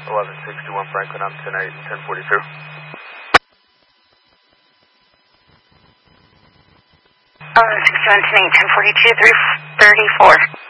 1161 Franklin, I'm 10-8 and 1042. 61 10-8 1042 334.